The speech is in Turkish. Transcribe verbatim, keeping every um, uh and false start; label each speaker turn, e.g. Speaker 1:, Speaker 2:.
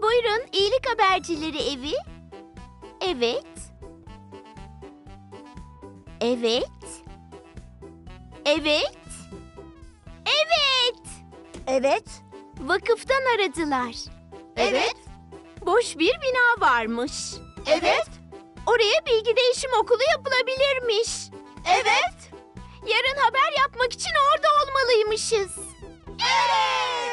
Speaker 1: Buyurun, iyilik habercileri evi. Evet. Evet. Evet. Evet.
Speaker 2: Evet.
Speaker 1: Vakıftan aradılar.
Speaker 2: Evet.
Speaker 1: Boş bir bina varmış.
Speaker 2: Evet.
Speaker 1: Oraya bilgi değişim okulu yapılabilirmiş.
Speaker 2: Evet.
Speaker 1: Yarın haber yapmak için orada olmalıymışız.
Speaker 2: Evet.